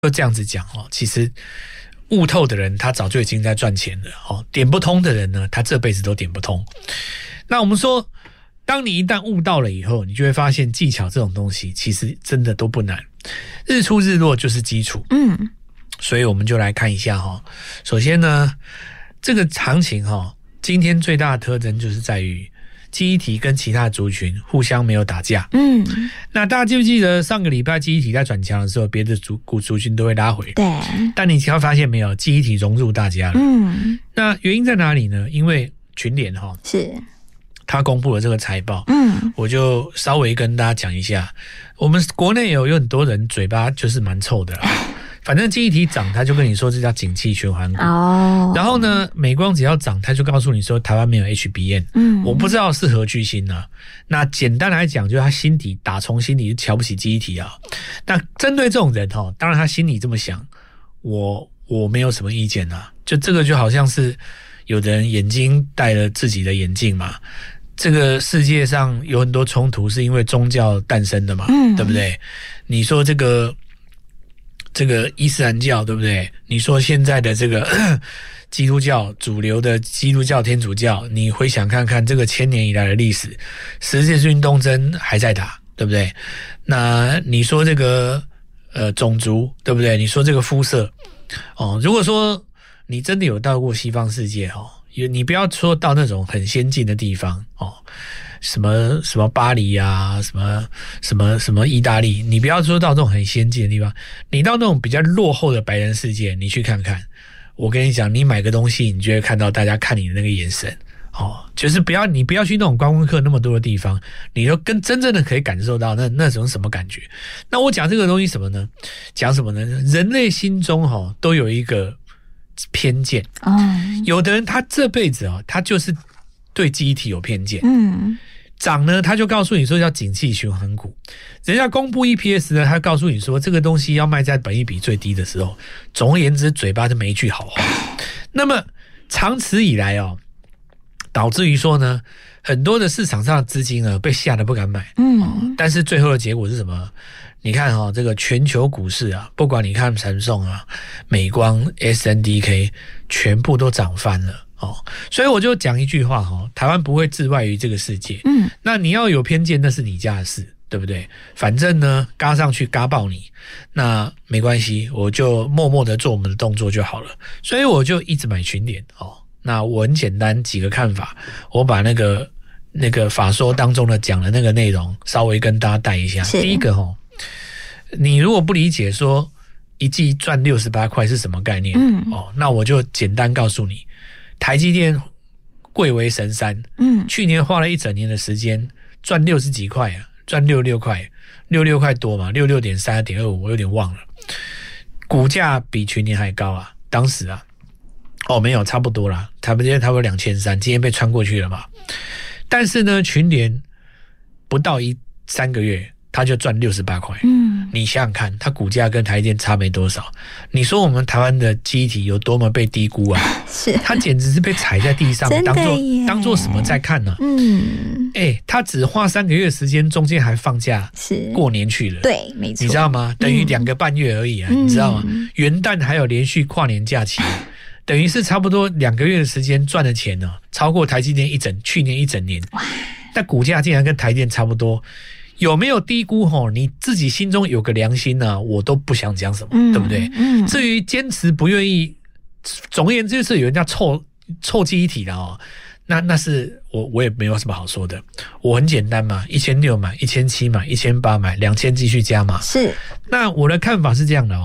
就这样子讲其实悟透的人他早就已经在赚钱了点不通的人呢，他这辈子都点不通。那我们说，当你一旦悟到了以后，你就会发现技巧这种东西其实真的都不难，日出日落就是基础。所以我们就来看一下首先呢，这个行情今天最大的特征就是在于记忆体跟其他族群互相没有打架。那大家记不记得上个礼拜记忆体在转强的时候，别的族群都会拉回？ 对。 但你会发现没有，记忆体融入大家了。那原因在哪里呢？因为群联是他公布了这个财报。我就稍微跟大家讲一下，我们国内有很多人嘴巴就是蛮臭的啦。反正记忆体涨，他就跟你说这叫景气循环股。然后呢，美光只要涨，他就告诉你说台湾没有 HBM。我不知道是何居心啊。那简单来讲，就是他心底打从心底瞧不起记忆体啊。那针对这种人当然他心里这么想，我没有什么意见啊。就这个就好像是有的人眼睛戴了自己的眼镜嘛。这个世界上有很多冲突是因为宗教诞生的嘛，对不对？你说这个伊斯兰教，对不对？你说现在的这个基督教，主流的基督教天主教，你回想看看这个1000年以来的历史，十字军东征还在打，对不对？那你说这个种族，对不对？你说这个肤色如果说你真的有到过西方世界你不要说到那种很先进的地方什么巴黎啊，什么意大利，你不要说到这种很先进的地方，你到那种比较落后的白人世界，你去看看，我跟你讲，你买个东西，你就会看到大家看你的那个眼神就是你不要去那种观光客那么多的地方，你就跟真正的可以感受到那种什么感觉。那我讲这个东西什么呢？讲什么呢？人类心中都有一个偏见。有的人他这辈子他就是对记忆体有偏见。涨呢，他就告诉你说叫景气循环股。人家公布 EPS 呢，他告诉你说这个东西要卖在本益比最低的时候。总而言之，嘴巴就没一句好话。那么长此以来导致于说呢，很多的市场上的资金呢被吓得不敢买。但是最后的结果是什么？你看这个全球股市啊，不管你看Samsung啊、美光、SNDK， 全部都涨翻了。所以我就讲一句话台湾不会置外于这个世界。那你要有偏见，那是你家的事，对不对？反正呢，嘎上去嘎爆你，那没关系，我就默默的做我们的动作就好了。所以我就一直买群联那我很简单几个看法，我把那个法说当中的讲的那个内容稍微跟大家带一下。第一个你如果不理解说一季赚68块是什么概念那我就简单告诉你。台积电贵为神山，去年花了一整年的时间赚60几块啊，赚66块，66块多嘛，66.3.25，我有点忘了，股价比去年还高啊，当时啊，没有，差不多啦，差不多2300，今天被穿过去了嘛。但是呢，群联不到3个月，他就赚68块。你想想看，它股价跟台积电差没多少。你说我们台湾的记忆体有多么被低估啊？ 是， 它简直是被踩在地上，当做什么在看呢？它只花3个月的时间，中间还放假，是过年去了。对，没错，你知道吗？等于2个半月而已啊，你知道吗？元旦还有连续跨年假期。等于是差不多2个月的时间赚的钱呢，超过台积电去年一整年。但股价竟然跟台电差不多。有没有低估你自己心中有个良心啊，我都不想讲什么，对不对？至于坚持不愿意，总而言之就是有人家凑记忆体的那是我也没有什么好说的。我很简单嘛，1600买，1700买，1800买，2000继续加嘛。是。那我的看法是这样的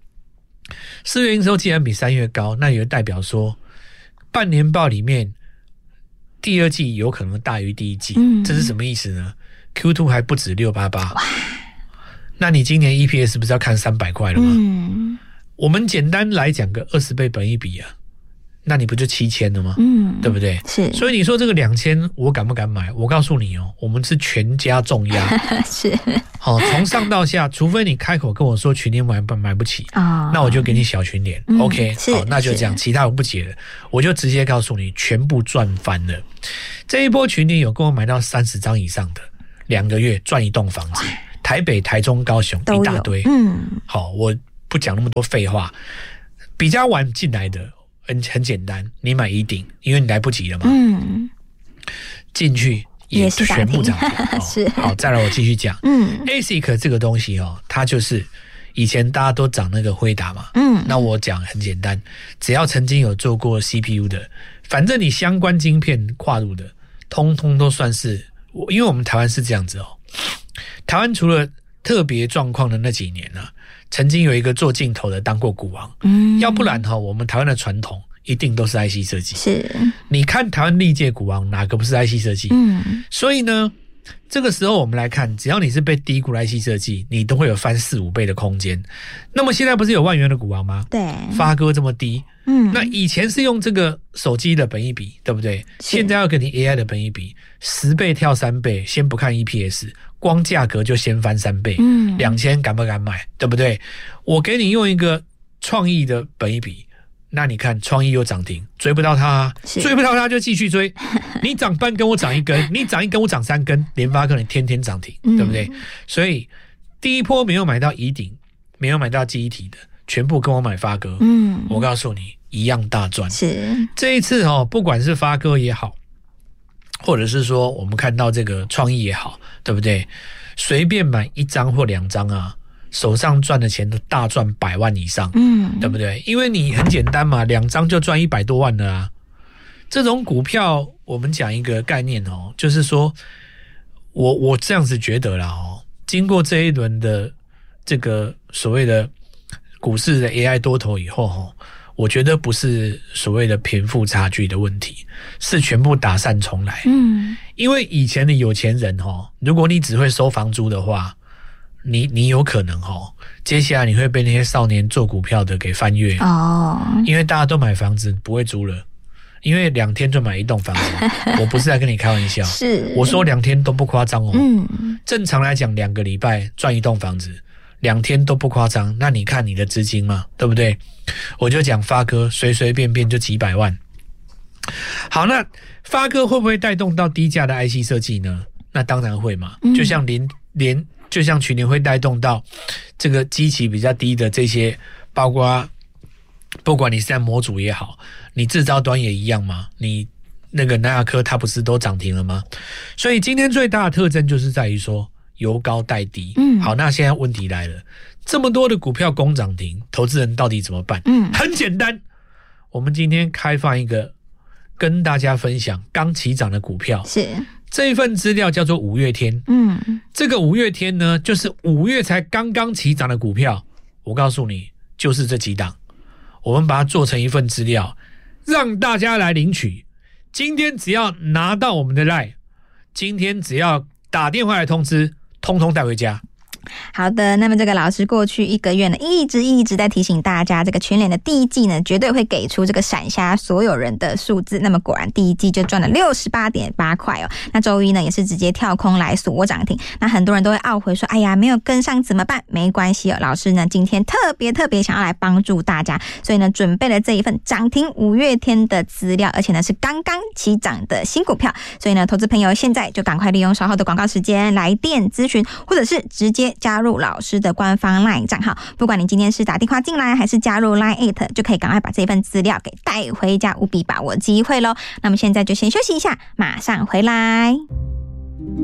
4月营收既然比3月高，那也代表说半年报里面第二季有可能大于第一季。这是什么意思呢？Q2 还不止688，那你今年 EPS 不是要看300块了吗？我们简单来讲个20倍本益比啊，那你不就7000了吗？对不对？是。所以你说这个2000我敢不敢买？我告诉你我们是全家重压。是。从上到下，除非你开口跟我说群联买不起那我就给你小群联。OK， 好，那就这样，其他我不解了，我就直接告诉你，全部赚翻了。这一波群联有跟我买到30张以上的。2个月赚一栋房子，台北、台中、高雄一大堆。好，我不不讲那么多废话。比较晚进来的很简单，你买宜鼎，因为你来不及了嘛。进去也全部涨停。 是。 好，再来我继续讲。ASIC 这个东西它就是以前大家都涨那个辉达嘛。那我讲很简单，只要曾经有做过 CPU 的，反正你相关晶片跨入的，通通都算是。因为我们台湾是这样子台湾除了特别状况的那几年曾经有一个做镜头的当过股王。要不然我们台湾的传统一定都是 IC 设计。 是。 你看台湾历届股王哪个不是 IC 设计？所以呢，这个时候我们来看，只要你是被低估的 IC 设计，你都会有翻4-5倍的空间。那么现在不是有万元的股王吗？ 对。 发哥这么低。那以前是用这个手机的本益比，对不对？现在要给你 AI 的本益比，10倍跳3倍，先不看 EPS， 光价格就先翻3倍。2000敢不敢买？对不对？我给你用一个创意的本益比，那你看创意又涨停，追不到它追不到它就继续追。你涨半根我涨1根，你涨1根我涨3根，联发科你天天涨停，对不对？所以第一波没有买到宜鼎，没有买到记忆体的，全部跟我买发哥。我告诉你一样大赚。 是。 这一次不管是发哥也好，或者是说我们看到这个创意也好，对不对？随便买1张或2张手上赚的钱都大赚100万以上。对不对？因为你很简单嘛，2张就赚100多万了这种股票我们讲一个概念就是说我这样子觉得啦经过这一轮的这个所谓的股市的 AI 多头以后我觉得不是所谓的贫富差距的问题，是全部打散重来。因为以前的有钱人如果你只会收房租的话，你有可能接下来你会被那些少年做股票的给翻越因为大家都买房子不会租了，因为2天就买1栋房子。我不是在跟你开玩笑， 是我说2天都不夸张正常来讲2个礼拜赚1栋房子，2天都不夸张。那你看你的资金嘛，对不对？我就讲发哥随随便便就几百万。好，那发哥会不会带动到低价的 IC 设计呢？那当然会嘛。就像去年会带动到这个基期比较低的这些，包括不管你是在模组也好，你制造端也一样嘛。你那个南亚科它不是都涨停了吗？所以今天最大的特征就是在于说由高带低。好，那现在问题来了，这么多的股票攻涨停，投资人到底怎么办？很简单，我们今天开放一个跟大家分享刚起涨的股票。 是。 这一份资料叫做五月天。这个五月天呢，就是5月才刚刚起涨的股票。我告诉你，就是这几档，我们把它做成一份资料，让大家来领取。今天只要拿到我们的 LINE， 今天只要打电话来通知，通通带回家。 好的，那么这个老师过去1个月呢，一直在提醒大家，这个全联的第一季呢，绝对会给出这个闪瞎所有人的数字。那么果然第一季就赚了 68.8 块那周一呢，也是直接跳空来锁涨停。那很多人都会懊悔说，哎呀，没有跟上怎么办？没关系老师呢今天特别想要来帮助大家，所以呢准备了这一份涨停5月天的资料，而且呢是刚刚起涨的新股票。所以呢，投资朋友现在就赶快利用稍后的广告时间来电咨询，或者是直接加入老师的官方 LINE 账号，不管你今天是打电话进来还是加入 LINE 8， 就可以赶快把这份资料给带回家，务必把握机会咯。那么现在就先休息一下，马上回来。